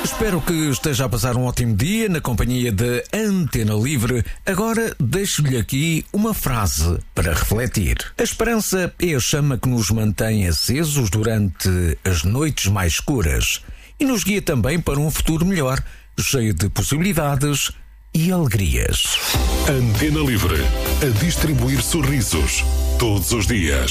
Espero que esteja a passar um ótimo dia na companhia da Antena Livre. Agora deixo-lhe aqui uma frase para refletir. A esperança é a chama que nos mantém acesos durante as noites mais escuras e nos guia também para um futuro melhor, cheio de possibilidades e alegrias. Antena Livre, a distribuir sorrisos todos os dias.